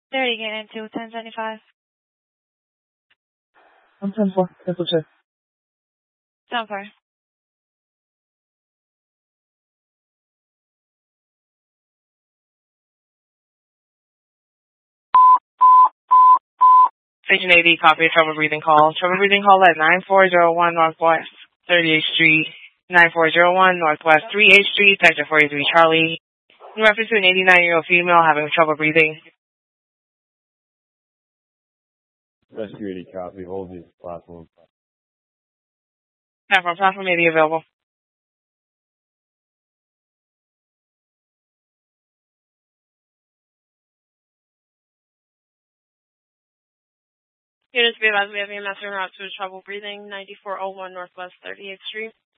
30 getting into 1075. I'm 10-4. Cancel check. Sound fire. Station 80, copy a trouble breathing call. Trouble breathing call at 9401 Northwest 38th Street, 9401 Northwest 38th Street, Sector 43 Charlie. In reference to an 89-year-old female having trouble breathing. Rescue 80, copy. Hold the platform. Platform 80 available. Units be advised we have EMS en route to trouble breathing, 9401 Northwest 38th Street.